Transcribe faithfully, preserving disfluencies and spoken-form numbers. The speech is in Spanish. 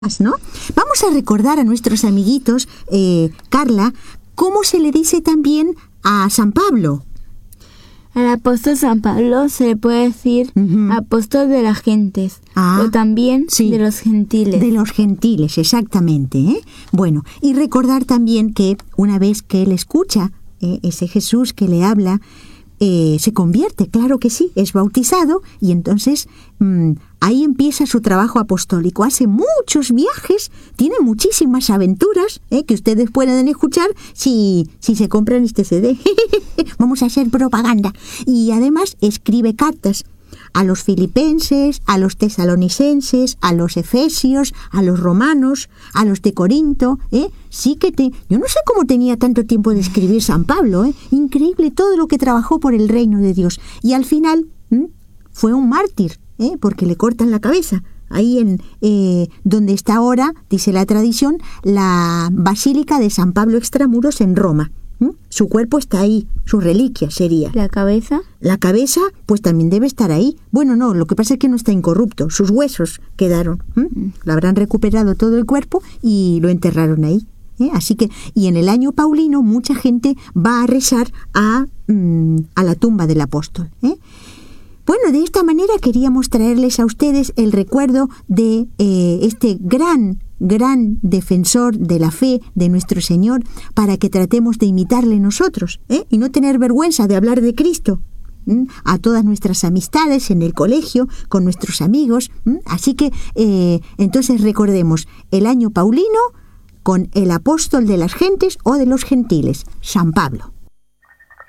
¿no? Vamos a recordar a nuestros amiguitos, eh, Carla, cómo se le dice también a San Pablo. Al apóstol San Pablo se le puede decir uh-huh. apóstol de las gentes, ah, o también sí, de los gentiles. De los gentiles, exactamente, ¿eh? Bueno, y recordar también que una vez que él escucha eh, ese Jesús que le habla, eh, se convierte, claro que sí, es bautizado y entonces mmm, ahí empieza su trabajo apostólico. Hace muchos viajes, tiene muchísimas aventuras ¿eh? que ustedes pueden escuchar si, si se compran este C D. Vamos a hacer propaganda. Y además escribe cartas a los filipenses, a los tesalonicenses, a los efesios, a los romanos, a los de Corinto. ¿eh? Sí que te... Yo no sé cómo tenía tanto tiempo de escribir San Pablo. ¿eh? Increíble todo lo que trabajó por el reino de Dios. Y al final ¿m? fue un mártir. ¿Eh? Porque le cortan la cabeza. Ahí en eh, donde está ahora, dice la tradición, la Basílica de San Pablo Extramuros en Roma. ¿Mm? Su cuerpo está ahí, su reliquia sería. ¿La cabeza? La cabeza, pues también debe estar ahí. Bueno, no, lo que pasa es que no está incorrupto. Sus huesos quedaron. ¿Mm? Lo habrán recuperado todo el cuerpo y lo enterraron ahí. ¿Eh? Así que, y en el año paulino, mucha gente va a rezar a, mm, a la tumba del apóstol. ¿Eh? Bueno, de esta manera queríamos traerles a ustedes el recuerdo de eh, este gran, gran defensor de la fe de nuestro Señor para que tratemos de imitarle nosotros ¿eh? y no tener vergüenza de hablar de Cristo ¿m? a todas nuestras amistades en el colegio, con nuestros amigos. ¿m? Así que eh, entonces recordemos el año paulino con el apóstol de las gentes o de los gentiles, San Pablo.